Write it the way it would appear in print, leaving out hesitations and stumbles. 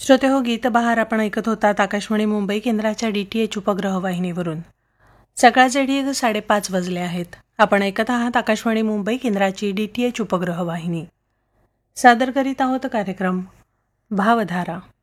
श्रोते हो, गीतबहार आपण ऐकत होतात आकाशवाणी मुंबई केंद्राच्या DTH उपग्रह वाहिनीवरून. सकाळचे ठीक 5:30 वाजले आहेत. आपण ऐकत आहात आकाशवाणी मुंबई केंद्राची DTH उपग्रह वाहिनी. सादर करीत आहोत कार्यक्रम भावधारा.